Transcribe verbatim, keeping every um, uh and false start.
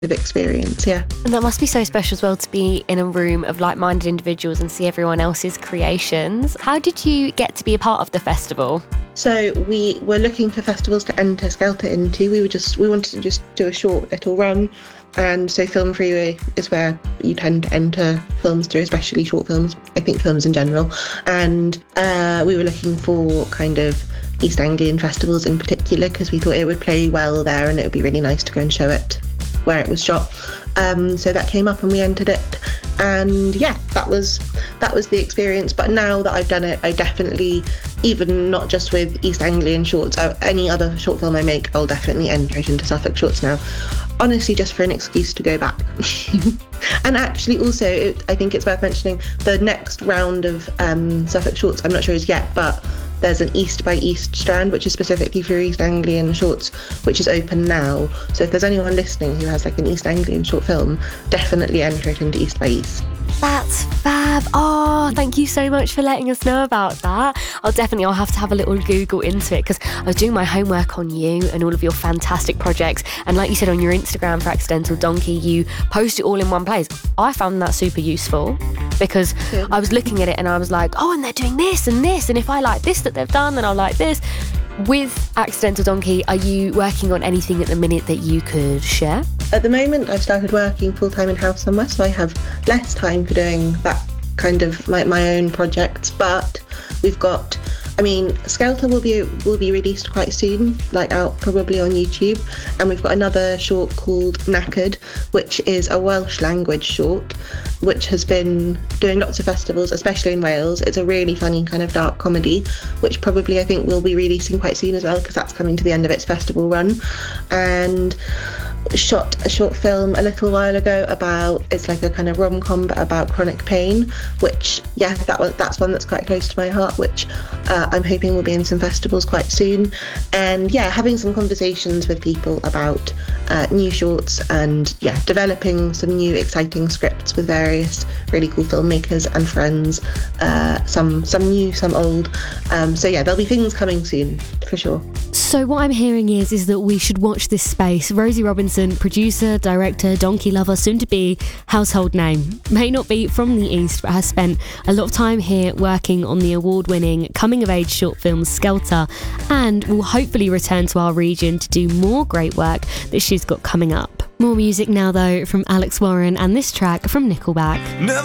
experience, yeah. And that must be so special as well, to be in a room of like-minded individuals and see everyone else's creations. How did you get to be a part of the festival? So we were looking for festivals to enter Skelter into. We were just we wanted to just do a short little run, and so Film Freeway is where you tend to enter films through, especially short films. I think films in general, and uh, we were looking for kind of East Anglian festivals in particular because we thought it would play well there and it would be really nice to go and show it where it was shot. Um, so that came up and we entered it, and yeah, that was that was the experience. But now that I've done it, I definitely, even not just with East Anglian shorts, uh, any other short film I make, I'll definitely enter it into Suffolk Shorts now. Honestly, just for an excuse to go back. And actually also, it, I think it's worth mentioning, the next round of um, Suffolk Shorts, I'm not sure as yet, but there's an East by East strand, which is specifically for East Anglian shorts, which is open now. So if there's anyone listening who has like an East Anglian short film, definitely enter it into East by East. That's fab. Oh, thank you so much for letting us know about that. I'll definitely, I'll have to have a little Google into it, because I was doing my homework on you and all of your fantastic projects. And like you said on your Instagram for Accidental Donkey, you post it all in one place. I found that super useful, because yeah. I was looking at it and I was like, oh, and they're doing this and this. And if I like this that they've done, then I'll like this. With Accidental Donkey, are you working on anything at the minute that you could share? At the moment, I've started working full-time in-house somewhere, so I have less time for doing that kind of my, my own projects. But we've got, I mean, Skelter will be will be released quite soon, like out probably on YouTube. And we've got another short called Knackered, which is a Welsh language short, which has been doing lots of festivals, especially in Wales. It's a really funny kind of dark comedy, which probably I think we'll be releasing quite soon as well, because that's coming to the end of its festival run. And shot a short film a little while ago about, it's like a kind of rom-com but about chronic pain, which yeah that was that's one that's quite close to my heart, which uh, I'm hoping will be in some festivals quite soon. And yeah, having some conversations with people about uh, new shorts, and yeah, developing some new exciting scripts with various really cool filmmakers and friends, uh, some some new, some old. Um, so yeah, there'll be things coming soon for sure. So what I'm hearing is is that we should watch this space. Rosie Robinson, producer, director, donkey lover, soon to be household name. May not be from the East, but has spent a lot of time here working on the award-winning coming-of-age short film Skelter, and will hopefully return to our region to do more great work that she's got coming up. More music now though from Alex Warren, and this track from Nickelback.